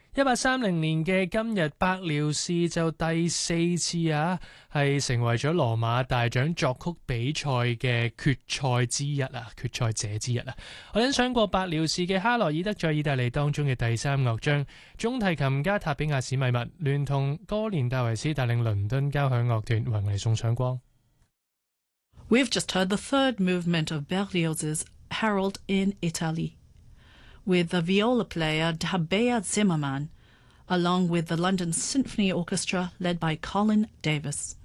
1830年嘅今日，白遼士就第4次係成為咗羅馬大獎作曲比賽嘅決賽者之一。我欣賞過白遼士嘅哈羅爾德在意大利當中嘅第3樂章，中提琴家塔比亞史密密聯同哥連戴維斯帶領倫敦交響樂團為我哋送上光。 We've just heard the third movement of Berlioz's Harold in Italy, with the viola player Tabea Zimmermann, along with the London Symphony Orchestra led by Colin Davis.